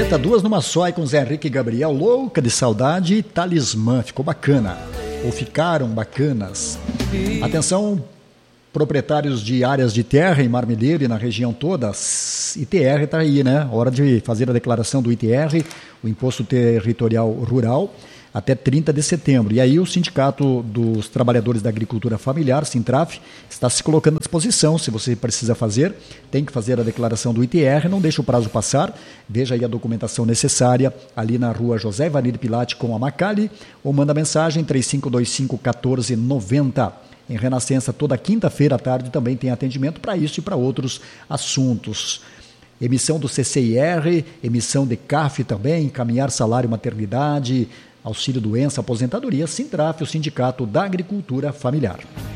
Feita duas numa só aí com Zé Henrique e Gabriel, Louca de Saudade e Talismã. Ficou bacana, ou ficaram bacanas. Atenção, proprietários de áreas de terra em Marmeleiro e na região toda, ITR está aí, né? Hora de fazer a declaração do ITR, o Imposto Territorial Rural, até 30 de setembro. E aí o Sindicato dos Trabalhadores da Agricultura Familiar, Sintraf, está se colocando à disposição. Se você precisa fazer, tem que fazer a declaração do ITR, não deixe o prazo passar, veja aí a documentação necessária ali na rua José Ivanir Pilate com a Macali, ou manda mensagem 3525-1490. Em Renascença, toda quinta-feira à tarde também tem atendimento para isso e para outros assuntos. Emissão do CCIR, emissão de CAF também, encaminhar salário maternidade, auxílio doença, aposentadoria, Sintraf, o Sindicato da Agricultura Familiar.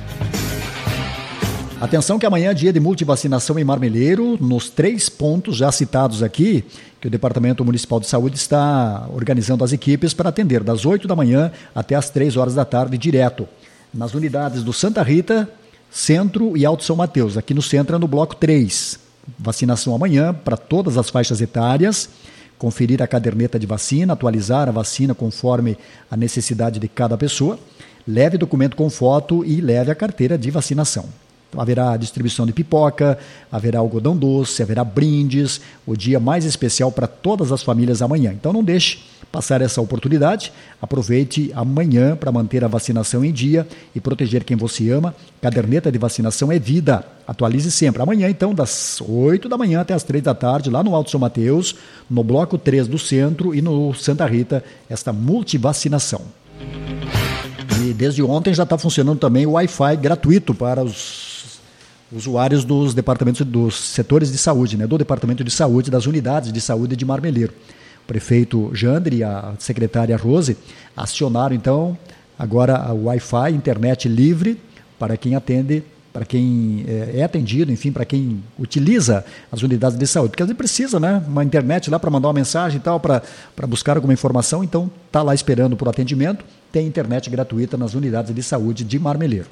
Atenção que amanhã é dia de multivacinação em Marmeleiro, nos 3 pontos já citados aqui, que o Departamento Municipal de Saúde está organizando as equipes para atender das 8 da manhã até as 3 horas da tarde direto. Nas unidades do Santa Rita, Centro e Alto São Mateus. Aqui no centro é no bloco 3. Vacinação amanhã para todas as faixas etárias. Conferir a caderneta de vacina, atualizar a vacina conforme a necessidade de cada pessoa. Leve documento com foto e leve a carteira de vacinação. Então, haverá distribuição de pipoca, haverá algodão doce, haverá brindes, o dia mais especial para todas as famílias amanhã. Então não deixe passar essa oportunidade, aproveite amanhã para manter a vacinação em dia e proteger quem você ama. Caderneta de vacinação é vida, atualize sempre. Amanhã então, das 8 da manhã até as 3 da tarde, lá no Alto São Mateus, no bloco 3 do centro e no Santa Rita, esta multivacinação. E desde ontem já está funcionando também o Wi-Fi gratuito para os usuários dos departamentos, dos setores de saúde, né? Do Departamento de Saúde, das unidades de saúde de Marmeleiro. O prefeito Jandre e a secretária Rose acionaram, então, agora o Wi-Fi, internet livre, para quem atende, para quem é atendido, enfim, para quem utiliza as unidades de saúde. Porque às vezes precisa, né? Uma internet lá para mandar uma mensagem e tal, para buscar alguma informação, então está lá esperando por atendimento, tem internet gratuita nas unidades de saúde de Marmeleiro.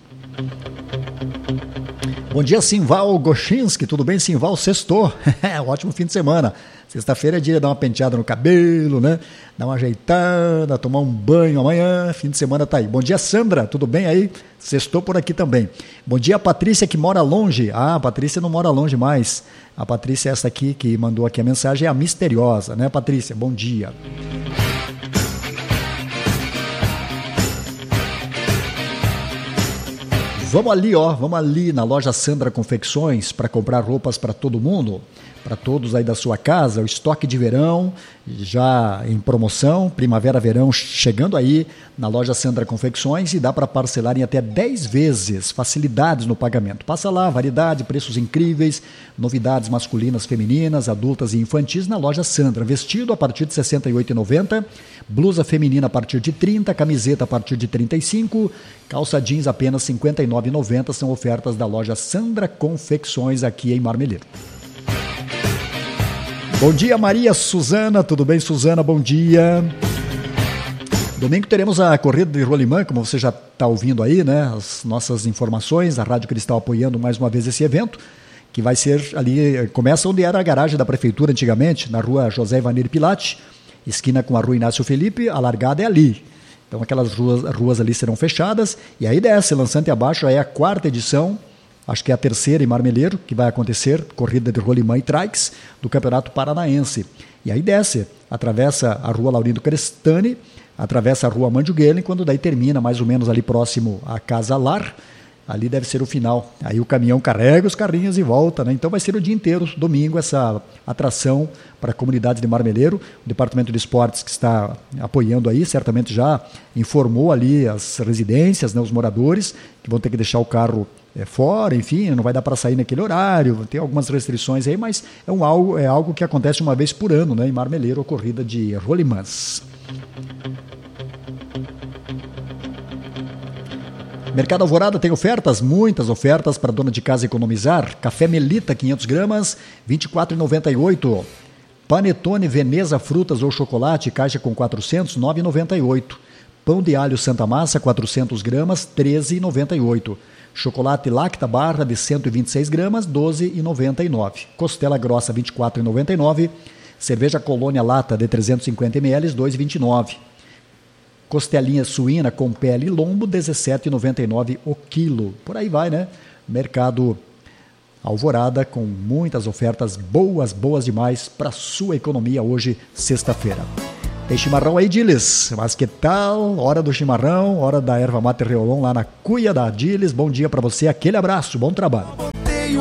Bom dia, Simval Goshinski, tudo bem, Simval? Sextou, ótimo fim de semana. Sexta-feira é dia de dar uma penteada no cabelo, né? Dar uma ajeitada, tomar um banho amanhã, fim de semana tá aí. Bom dia, Sandra, tudo bem aí? Sextou por aqui também. Bom dia, Patrícia, que mora longe. Ah, a Patrícia não mora longe mais. A Patrícia, essa aqui que mandou aqui a mensagem, é a misteriosa, né, Patrícia? Bom dia. Vamos ali na loja Sandra Confecções para comprar roupas para todo mundo, para todos aí da sua casa, o estoque de verão já em promoção, primavera-verão chegando aí na loja Sandra Confecções e dá para parcelar em até 10 vezes, facilidades no pagamento. Passa lá, variedade, preços incríveis, novidades masculinas, femininas, adultas e infantis na loja Sandra. Vestido a partir de R$ 68,90, blusa feminina a partir de 30, camiseta a partir de 35, calça jeans apenas R$ 59,90, são ofertas da loja Sandra Confecções aqui em Marmeleiro. Bom dia, Maria Suzana, tudo bem, Suzana? Bom dia. Domingo teremos a corrida de rolimã, como você já está ouvindo aí, né? As nossas informações, a Rádio Cristal apoiando mais uma vez esse evento, que vai ser ali, começa onde era a garagem da prefeitura antigamente, na rua José Ivanir Pilate, esquina com a rua Inácio Felipe, a largada é ali. Então aquelas ruas ali serão fechadas, e aí desce, lançante abaixo, aí é a 4ª edição, acho que é a 3ª em Marmeleiro, que vai acontecer, corrida de rolimã e trikes, do Campeonato Paranaense. E aí desce, atravessa a rua Laurindo Crestani, atravessa a rua Mandjuguelen, quando daí termina mais ou menos ali próximo à Casa Lar, ali deve ser o final. Aí o caminhão carrega os carrinhos e volta, né? Então vai ser o dia inteiro, domingo, essa atração para a comunidade de Marmeleiro. O Departamento de Esportes que está apoiando aí, certamente já informou ali as residências, né, os moradores, que vão ter que deixar o carro fora, enfim, não vai dar para sair naquele horário, tem algumas restrições aí, mas é algo que acontece uma vez por ano, né, em Marmeleiro, a corrida de rolimãs. Mercado Alvorada tem ofertas, muitas ofertas para dona de casa economizar. Café Melita, 500 gramas, R$ 24,98. Panetone Veneza, frutas ou chocolate, caixa com 400, R$ 9,98. Pão de alho Santa Massa, 400 gramas, R$ 13,98. Chocolate Lacta Barra de 126 gramas, R$ 12,99. Costela grossa, R$ 24,99. Cerveja Colônia Lata de 350 ml, 2,29. Costelinha suína com pele e lombo, 17,99 o quilo. Por aí vai, né? Mercado Alvorada com muitas ofertas boas demais para sua economia hoje, sexta-feira. Tem chimarrão aí, Diles, mas que tal? Hora do chimarrão, hora da erva mate Reolon lá na cuia da Diles. Bom dia para você, aquele abraço, bom trabalho.